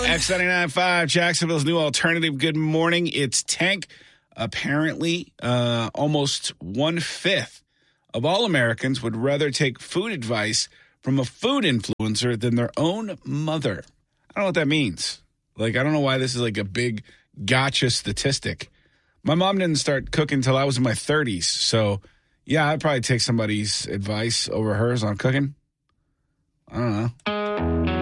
X99.5, Jacksonville's new alternative. Good morning. It's Tank. Apparently, almost 1/5 of all Americans would rather take food advice from a food influencer than their own mother. I don't know what that means. Like, I don't know why this is like a big gotcha statistic. My mom didn't start cooking until I was in my 30s. So, yeah, I'd probably take somebody's advice over hers on cooking. I don't know.